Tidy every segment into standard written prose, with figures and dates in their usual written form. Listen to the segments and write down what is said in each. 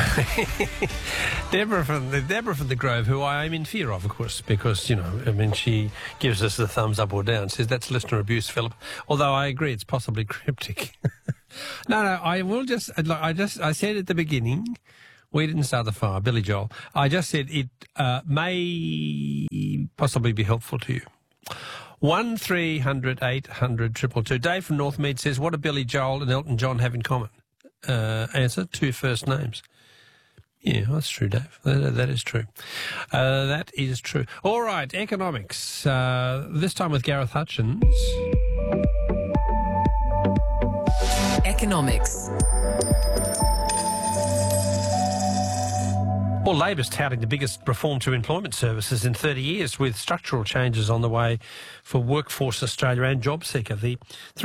Deborah from the Grove, who I am in fear of course, because, you know, I mean, she gives us the thumbs up or down, says that's listener abuse, Philip. Although I agree, it's possibly cryptic. No, I will just, I said at the beginning, we didn't start the fire, Billy Joel. I just said it may possibly be helpful to you. 1300 800 222. Dave from Northmead says, what do Billy Joel and Elton John have in common? Answer, 2 first names. Yeah, that's true, Dave. That is true. That is true. All right, economics. This time with Gareth Hutchins. Economics. Well, Labor's touting the biggest reform to employment services in 30 years, with structural changes on the way for Workforce Australia and JobSeeker. The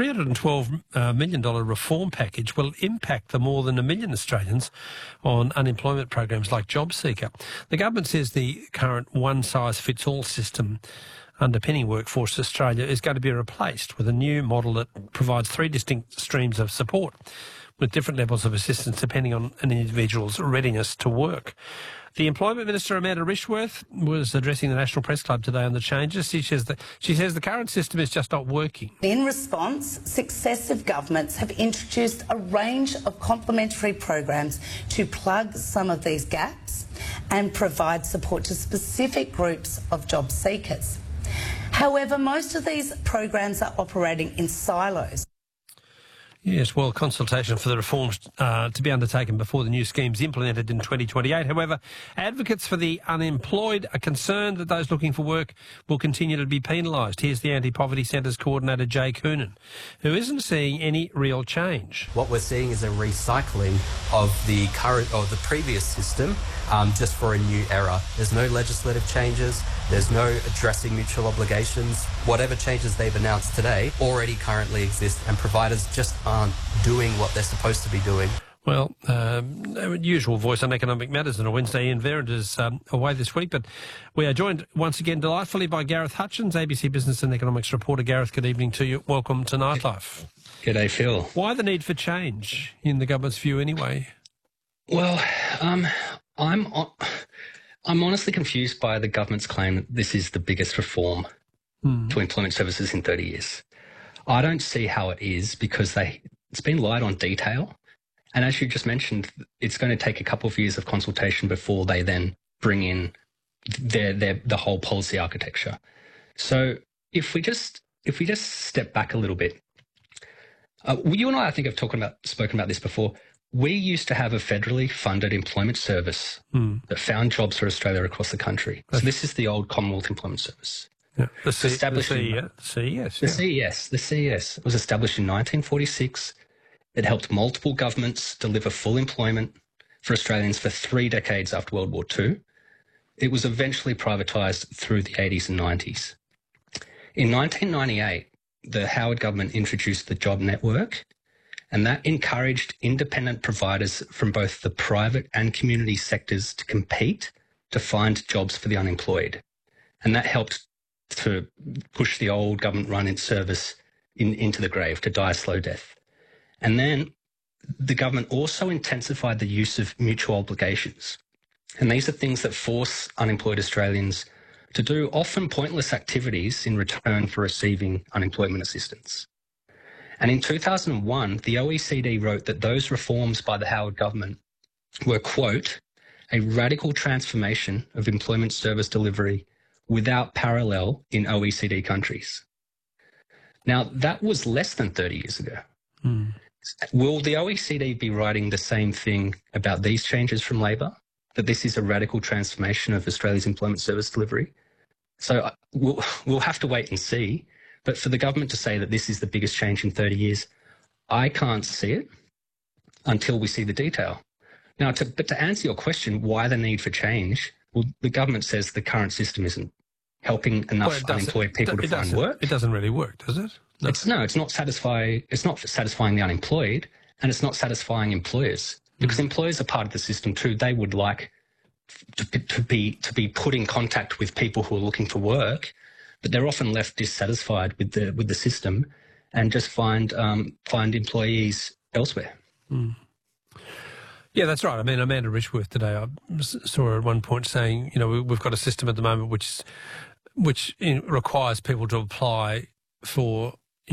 $312 million reform package will impact the more than 1 million Australians on unemployment programs like JobSeeker. The government says the current one-size-fits-all system underpinning Workforce Australia is going to be replaced with a new model that provides 3 distinct streams of support, with different levels of assistance depending on an individual's readiness to work. The Employment Minister, Amanda Rishworth, was addressing the National Press Club today on the changes. She says the current system is just not working. In response, successive governments have introduced a range of complementary programs to plug some of these gaps and provide support to specific groups of job seekers. However, most of these programs are operating in silos. Yes, well, consultation for the reforms to be undertaken before the new scheme's implemented in 2028. However, advocates for the unemployed are concerned that those looking for work will continue to be penalised. Here's the Anti-Poverty Centre's coordinator, Jay Coonan, who isn't seeing any real change. What we're seeing is a recycling of the current or the previous system, just for a new era. There's no legislative changes. There's no addressing mutual obligations. Whatever changes they've announced today already currently exist, and providers just aren't doing what they're supposed to be doing. Well, usual voice on economic matters on a Wednesday. Ian Verrett is away this week, but we are joined once again delightfully by Gareth Hutchins, ABC Business and Economics reporter. Gareth, good evening to you. Welcome to Nightlife. G'day, Phil. Why the need for change, in the government's view anyway? Well, I'm honestly confused by the government's claim that this is the biggest reform to employment services in 30 years. I don't see how it is, because it's been light on detail. And as you just mentioned, it's going to take a couple of years of consultation before they then bring in the whole policy architecture. So if we just step back a little bit, you and I think, have spoken about this before. We used to have a federally funded employment service that found jobs for Australia across the country. So this is the old Commonwealth Employment Service. Yeah. The CES. The CES was established in 1946. It helped multiple governments deliver full employment for Australians for 3 decades after World War II. It was eventually privatised through the 80s and 90s. In 1998, the Howard government introduced the Job Network, and that encouraged independent providers from both the private and community sectors to compete to find jobs for the unemployed. And that helped to push the old government-run service into the grave, to die a slow death. And then the government also intensified the use of mutual obligations. And these are things that force unemployed Australians to do often pointless activities in return for receiving unemployment assistance. And in 2001, the OECD wrote that those reforms by the Howard government were, quote, a radical transformation of employment service delivery without parallel in OECD countries. Now, that was less than 30 years ago. Will the OECD be writing the same thing about these changes from Labor, that this is a radical transformation of Australia's employment service delivery? So we'll have to wait and see. But for the government to say that this is the biggest change in 30 years, I can't see it until we see the detail. Now, to answer your question, why the need for change? Well, the government says the current system isn't helping enough unemployed people to find work. It doesn't really work, does it? No. It's not satisfying the unemployed, and it's not satisfying employers, because employers are part of the system too. They would like to be put in contact with people who are looking for work, but they're often left dissatisfied with the system and just find employees elsewhere. Yeah, that's right. I mean, Amanda Rishworth today, I saw her at one point saying, we've got a system at the moment which requires people to apply for,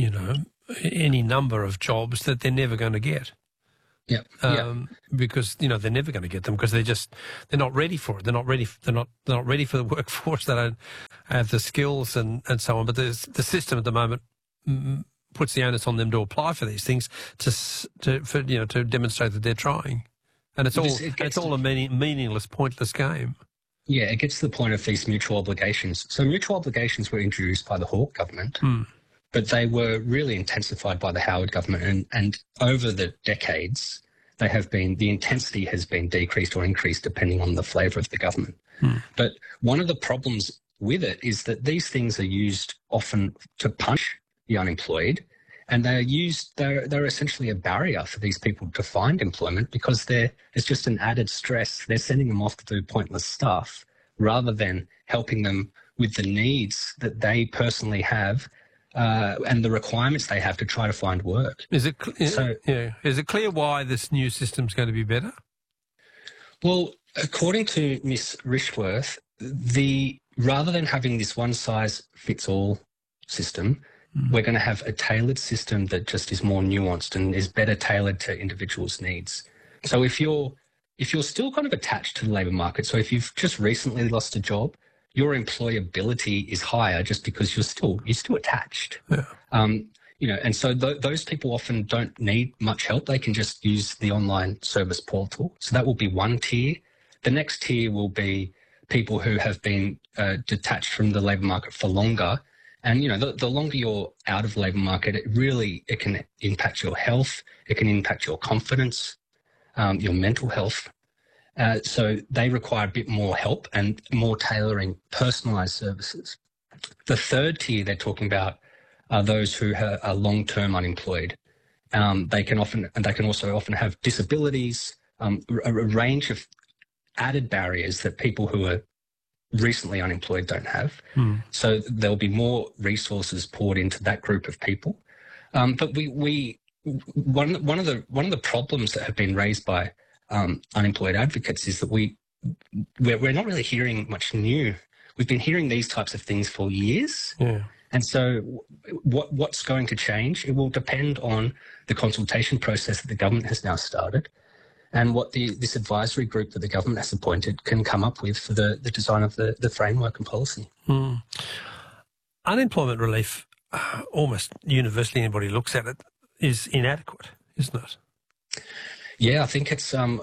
any number of jobs that they're never going to get. Yeah. Because they're never going to get them because they're not ready for it. They're not ready for the workforce. They don't have the skills and so on. But the system at the moment puts the onus on them to apply for these things to demonstrate that they're trying, and it's all a meaningless, pointless game. Yeah, it gets to the point of these mutual obligations. So mutual obligations were introduced by the Hawke government. But they were really intensified by the Howard government, and over the decades, the intensity has been decreased or increased depending on the flavour of the government. But one of the problems with it is that these things are used often to punish the unemployed, and they're essentially a barrier for these people to find employment because it's just an added stress. They're sending them off to do pointless stuff rather than helping them with the needs that they personally have. And the requirements they have to try to find work. Is it clear why this new system's going to be better? Well, according to Miss Rishworth, rather than having this one-size-fits-all system, we're going to have a tailored system that just is more nuanced and is better tailored to individuals' needs. So if you're still kind of attached to the labour market, so if you've just recently lost a job, your employability is higher just because you're still attached. Yeah. And so those people often don't need much help. They can just use the online service portal. So that will be one tier. The next tier will be people who have been detached from the labour market for longer. And, the longer you're out of the labour market, it can impact your health. It can impact your confidence, your mental health. So they require a bit more help and more tailoring, personalised services. The third tier they're talking about are those who are long-term unemployed. They can also often have disabilities, a range of added barriers that people who are recently unemployed don't have. So there'll be more resources poured into that group of people. But one of the problems that have been raised by unemployed advocates is that we're not really hearing much new. We've been hearing these types of things for years. Yeah. And so what's going to change? It will depend on the consultation process that the government has now started and what this advisory group that the government has appointed can come up with for the design of the framework and policy. Unemployment relief, almost universally anybody looks at it, is inadequate, isn't it? Yeah, I think it's around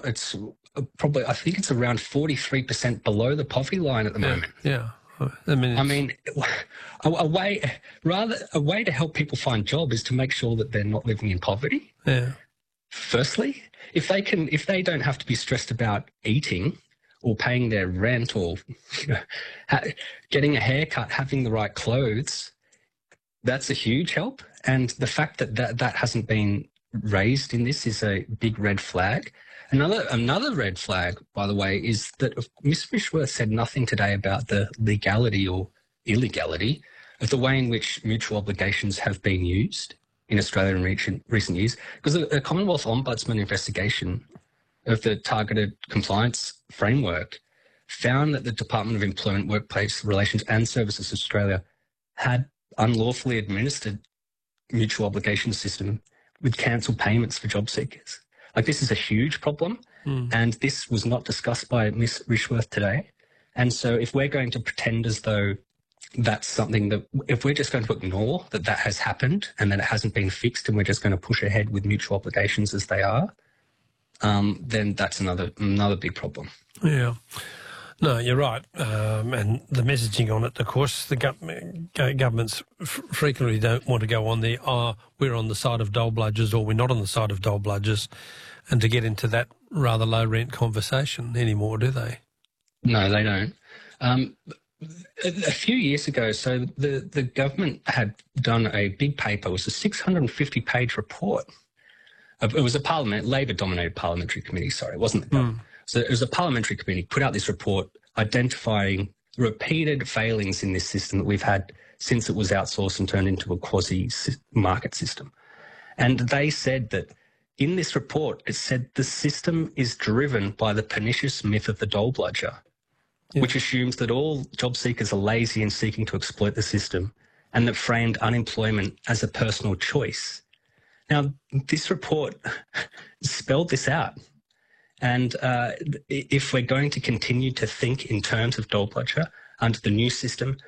43% below the poverty line at the moment. Yeah. A way to help people find jobs is to make sure that they're not living in poverty. Yeah. Firstly, if they don't have to be stressed about eating or paying their rent or getting a haircut, having the right clothes, that's a huge help. And the fact that hasn't been raised in this is a big red flag. Another red flag, by the way, is that Ms. Rishworth said nothing today about the legality or illegality of the way in which mutual obligations have been used in Australia in recent years. Because a Commonwealth Ombudsman investigation of the targeted compliance framework found that the Department of Employment, Workplace Relations and Services Australia had unlawfully administered mutual obligation system with cancelled payments for job seekers. Like, this is a huge problem, and this was not discussed by Ms. Rishworth today. And so if we're going to pretend as though that's something that, if we're just going to ignore that has happened and that it hasn't been fixed and we're just going to push ahead with mutual obligations as they are, then that's another big problem. Yeah. No, you're right. And the messaging on it, of course, the governments frequently don't want to go on the, we're on the side of dole bludgers or we're not on the side of dole bludgers, and to get into that rather low rent conversation anymore, do they? No, they don't. A few years ago, so the government had done a big paper. It was a 650-page report. It was a Labor-dominated parliamentary committee, sorry, it wasn't the government. So it was a parliamentary committee put out this report identifying repeated failings in this system that we've had since it was outsourced and turned into a quasi-market system. And they said that in this report, it said the system is driven by the pernicious myth of the dole bludger, which assumes that all job seekers are lazy and seeking to exploit the system, and that framed unemployment as a personal choice. Now, this report spelled this out. And if we're going to continue to think in terms of dole bludger under the new system,